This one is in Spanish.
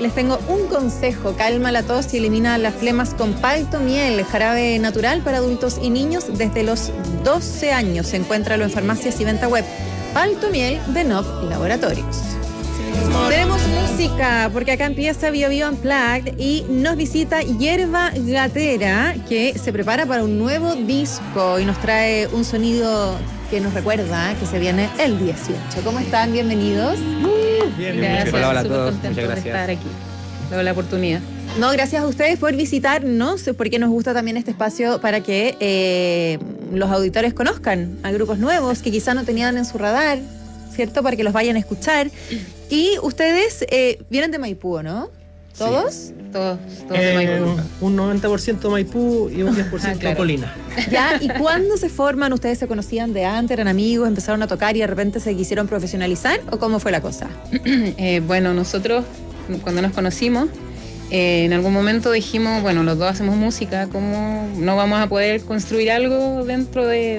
les tengo un consejo. Calma la tos y elimina las flemas con Paltomiel, jarabe natural para adultos y niños desde los 12 años. Encuéntralo en farmacias y venta web. Paltomiel de Nov Laboratorios. Tenemos música, porque acá empieza Bio Bio Unplugged y nos visita Hierba Gatera, que se prepara para un nuevo disco y nos trae un sonido que nos recuerda que se viene el 18. ¿Cómo están? Bienvenidos. Bien, Gracias, hola a súper todos. contento Muchas de gracias. estar aquí. Luego la oportunidad. No, gracias a ustedes por visitarnos, porque nos gusta también este espacio para que los auditores conozcan a grupos nuevos que quizá no tenían en su radar, ¿cierto? Para que los vayan a escuchar. Y ustedes vienen de Maipú, ¿no? ¿Todos? Sí. Todos de Maipú. Un 90% Maipú y un 10% claro. Colina. ¿Ya? ¿Y cuándo se forman? ¿Ustedes se conocían de antes, eran amigos, empezaron a tocar y de repente se quisieron profesionalizar? ¿O cómo fue la cosa? Bueno, nosotros cuando nos conocimos, en algún momento dijimos, bueno, los dos hacemos música, ¿cómo no vamos a poder construir algo dentro de